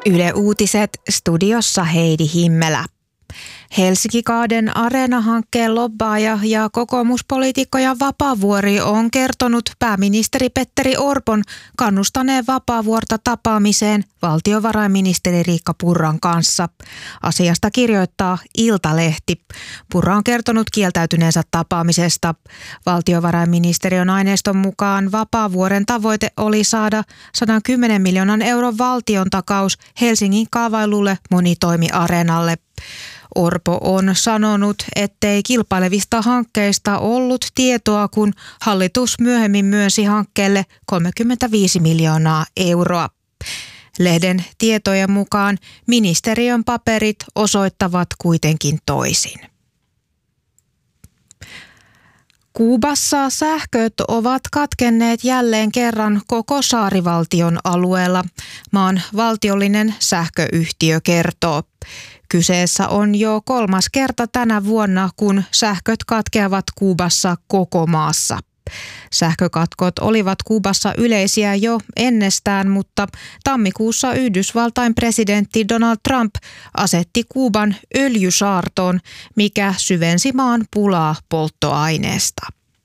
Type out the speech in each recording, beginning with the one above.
Yle Uutiset, studiossa Heidi Himmelä. Helsinki Garden Arena-hankkeen lobbaaja ja kokoomuspoliitikko Jan Vapaavuori on kertonut pääministeri Petteri Orpon kannustaneen Vapaavuorta tapaamiseen valtiovarainministeri Riikka Purran kanssa. Asiasta kirjoittaa Iltalehti. Purra on kertonut kieltäytyneensä tapaamisesta. Valtiovarainministeriön aineiston mukaan Vapaavuoren tavoite oli saada 110 miljoonan euron valtiontakaus Helsingin kaavailulle monitoimiareenalle. Orpo on sanonut, ettei kilpailevista hankkeista ollut tietoa, kun hallitus myöhemmin myönsi hankkeelle 35 miljoonaa euroa. Lehden tietojen mukaan ministeriön paperit osoittavat kuitenkin toisin. Kuubassa sähköt ovat katkenneet jälleen kerran koko saarivaltion alueella, maan valtiollinen sähköyhtiö kertoo. Kyseessä on jo 3. kerta tänä vuonna, kun sähköt katkeavat Kuubassa koko maassa. Sähkökatkot olivat Kuubassa yleisiä jo ennestään, mutta tammikuussa Yhdysvaltain presidentti Donald Trump asetti Kuuban öljysaartoon, mikä syvensi maan pulaa polttoaineesta.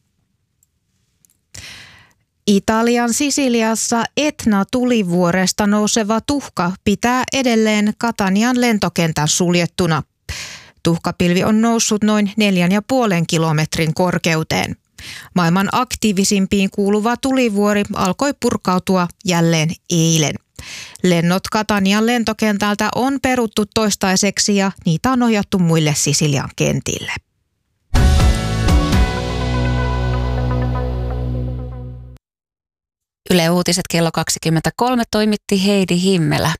Italian Sisiliassa Etna-tulivuoresta nouseva tuhka pitää edelleen Catanian lentokentän suljettuna. Tuhkapilvi on noussut noin 4,5 kilometrin korkeuteen. Maailman aktiivisimpiin kuuluva tulivuori alkoi purkautua jälleen eilen. Lennot Catanian lentokentältä on peruttu toistaiseksi ja niitä on ohjattu muille Sisilian kentille. Yle Uutiset kello 23 toimitti Heidi Himmelä.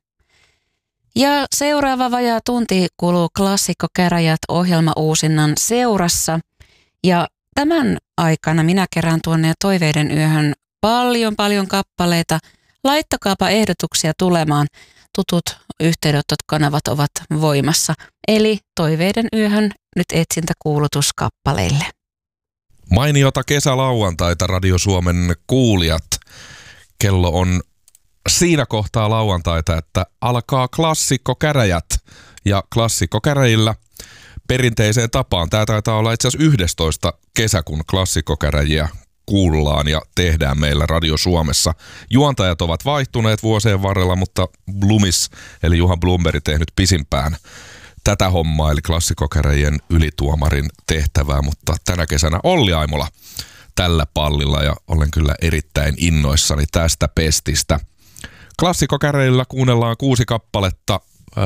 Ja seuraava vajaa tunti kuluu Klassikko Käräjät -ohjelmauusinnan seurassa. Ja tämän aikana minä kerään tuonne Toiveiden yöhön paljon kappaleita. Laittakaapa ehdotuksia tulemaan. Tutut yhteydenottokanavat ovat voimassa. Eli Toiveiden yöhön nyt etsintäkuulutus kappaleille. Mainiota kesälauantaita Radio Suomen kuulijat. Kello on siinä kohtaa lauantaita, että alkaa Klassikko-käräjät. Ja Klassikko-käräjillä perinteiseen tapaan. Tämä taitaa olla itse asiassa 11. kesä, kun Klassikko-käräjiä kuullaan ja tehdään meillä Radio Suomessa. Juontajat ovat vaihtuneet vuosien varrella, mutta Blumis eli Juha Blomberg tehnyt pisimpään tätä hommaa, eli Klassikko-käräjien ylituomarin tehtävää, mutta tänä kesänä Olli Aimola tällä pallilla ja olen kyllä erittäin innoissani tästä pestistä. Klassikko-käräjillä kuunnellaan 6 kappaletta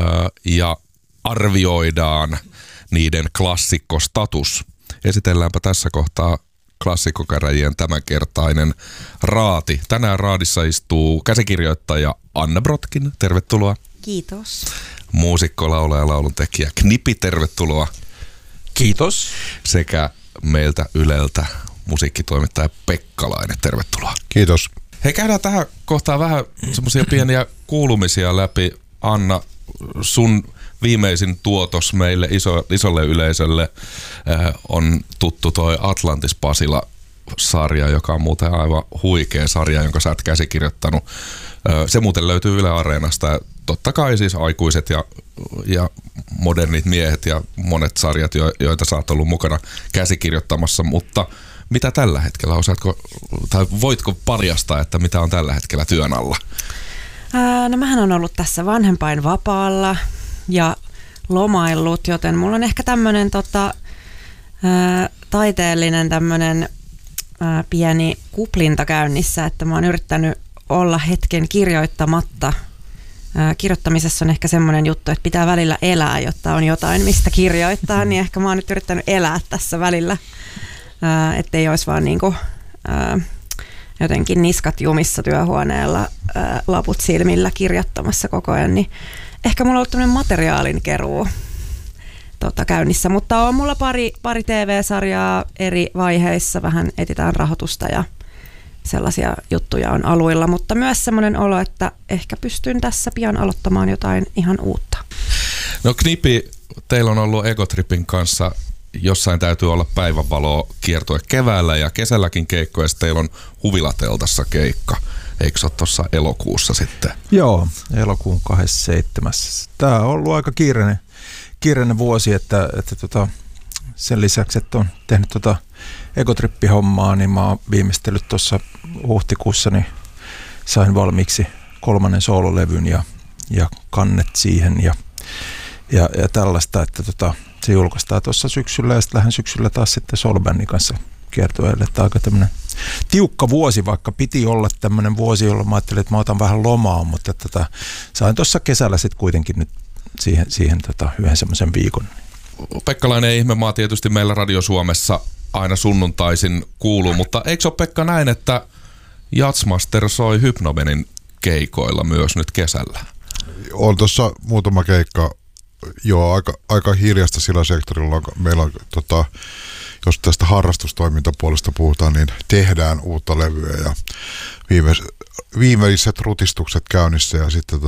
ja arvioidaan niiden klassikkostatus. Esitelläänpä tässä kohtaa Klassikko-käräjien tämänkertainen raati. Tänään raadissa istuu käsikirjoittaja Anna Brotkin. Tervetuloa. Kiitos. Muusikko, laulaja ja lauluntekijä Knipi, tervetuloa. Kiitos. Sekä meiltä Yleltä musiikkitoimittaja Pekkalainen, tervetuloa. Kiitos. Hei, käydään tähän kohtaan vähän semmoisia pieniä kuulumisia läpi. Anna, sun viimeisin tuotos meille isolle yleisölle on tuttu toi Atlantis Pasila-sarja, joka on muuten aivan huikea sarja, jonka sä oot käsikirjoittanut. Se muuten löytyy Yle Areenasta. Totta kai siis aikuiset ja modernit miehet ja monet sarjat, joita sä oot ollut mukana käsikirjoittamassa, mutta mitä tällä hetkellä? Osaatko, tai voitko paljastaa, että mitä on tällä hetkellä työn alla? No mähän on ollut tässä vanhempainvapaalla ja lomaillut, joten mulla on ehkä tämmöinen taiteellinen tämmöinen pieni kuplinta käynnissä, että mä oon yrittänyt olla hetken kirjoittamatta. Kirjoittamisessa on ehkä semmoinen juttu, että pitää välillä elää, jotta on jotain, mistä kirjoittaa, niin ehkä mä oon nyt yrittänyt elää tässä välillä, ettei olisi vaan niinku, jotenkin niskat jumissa työhuoneella, laput silmillä kirjoittamassa koko ajan, niin ehkä mulla on ollut tämmöinen materiaalin keruu käynnissä, mutta on mulla pari TV-sarjaa eri vaiheissa, vähän etsitään rahoitusta ja sellaisia juttuja on aluilla, mutta myös semmoinen olo, että ehkä pystyn tässä pian aloittamaan jotain ihan uutta. No Knipi, teillä on ollut Egotripin kanssa, jossain täytyy olla päivänvaloa kiertue keväällä ja kesälläkin keikkoja, ja teillä on Huvilateltassa keikka. eikö se ole tuossa elokuussa sitten? Joo, elokuun 27. Tämä on ollut aika kiireinen vuosi, että sen lisäksi, että on tehnyt egotrippi-hommaa, niin mä oon viimeistellyt tuossa huhtikuussa, niin sain valmiiksi 3. soololevyn ja kannet siihen ja tällaista, että se julkaistaan tuossa syksyllä ja sitten lähden syksyllä taas sitten soul-bändin kanssa kiertueelle. Että aika tämmöinen tiukka vuosi, vaikka piti olla tämmöinen vuosi, jolloin mä ajattelin, että mä otan vähän lomaa, mutta sain tuossa kesällä sitten kuitenkin nyt siihen yhden semmoisen viikon. Pekkalainen ihmemaa tietysti meillä Radio Suomessa aina sunnuntaisin kuuluu, mutta eikö se ole Pekka näin, että Jazzmaster soi Hypnomenin keikoilla myös nyt kesällä? On tuossa muutama keikka, joo, aika hiljasta sillä sektorilla. Meillä on, jos tästä harrastustoimintapuolesta puhutaan, niin tehdään uutta levyä ja viimeiset rutistukset käynnissä ja sitten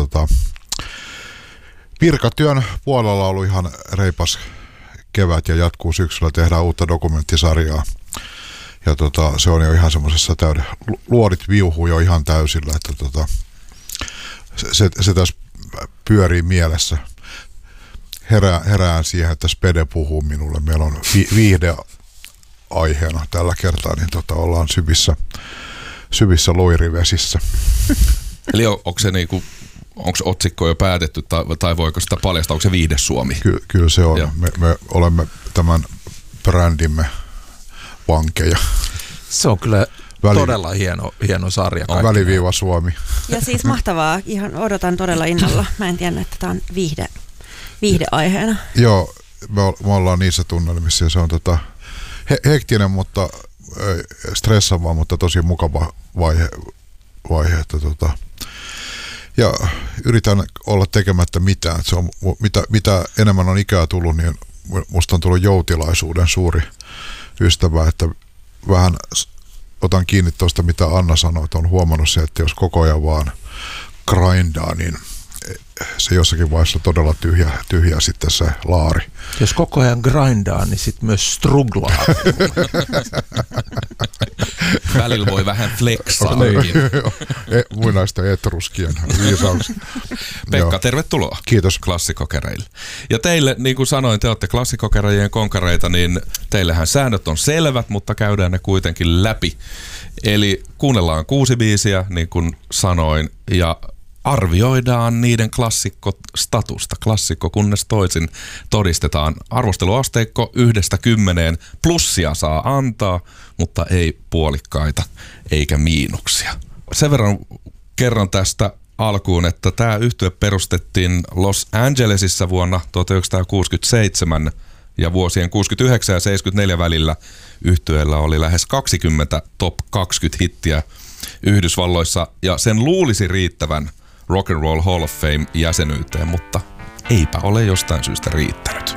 virkatyön puolella on ollut ihan reipas kevät ja jatkuu syksyllä, tehdään uutta dokumenttisarjaa. Ja se on jo ihan semmoisessa luodit viuhuu jo ihan täysillä, että se tässä pyörii mielessä. Herään siihen, että Spede puhuu minulle. Meillä on viihde aiheena tällä kertaa, niin ollaan syvissä loirivesissä. Eli onko otsikko jo päätetty tai voiko sitä paljastaa, onko se Viihde Suomi? Kyllä se on. Me olemme tämän brändimme vankeja. Se on kyllä todella hieno sarja. Väliviiva Suomi. Ja siis mahtavaa. Ihan odotan todella innolla. Mä en tiedä, että tämä on viihdeaiheena. Joo, me ollaan niissä tunnelmissa ja se on hektinen, mutta stressaava, mutta tosi mukava vaihe että ja yritän olla tekemättä mitään. Se on, mitä enemmän on ikää tullut, niin musta on tullut joutilaisuuden suuri ystävä, että vähän otan kiinni tuosta, mitä Anna sanoi, että on huomannut se, että jos koko ajan vaan grindaa, niin se jossakin vaiheessa todella tyhjä sitten se laari. Jos koko ajan grindaa, niin sitten myös struglaa. Välillä voi vähän flexaa. Muinaista etruskien viisaus. Pekka, tervetuloa. Kiitos. Klassikokereille. Ja teille, niin kuin sanoin, te olette klassikokereijien konkareita, niin teillähän säännöt on selvät, mutta käydään ne kuitenkin läpi. Eli kuunnellaan 6 biisiä, niin kuin sanoin, ja arvioidaan niiden klassikkostatusta. Klassikko kunnes toisin todistetaan. Arvosteluasteikko 1–10. Plussia saa antaa, mutta ei puolikkaita eikä miinuksia. Sen verran kerron tästä alkuun, että tämä yhtye perustettiin Los Angelesissa vuonna 1967 ja vuosien 69 ja 74 välillä yhtyeellä oli lähes 20 top 20 hittiä Yhdysvalloissa ja sen luulisi riittävän Rock and Roll Hall of Fame jäsenyyteen, mutta eipä ole jostain syystä riittänyt.